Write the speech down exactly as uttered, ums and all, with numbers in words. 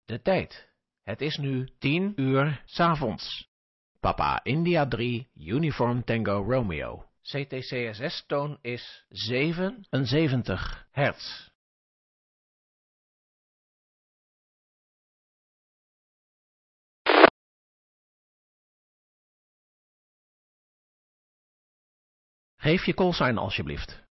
De tijd. Het is nu tien uur 's avonds. Papa India drie, Uniform Tango Romeo. C T C S S-toon is zevenenzeventig hertz. Geef je callsign alsjeblieft.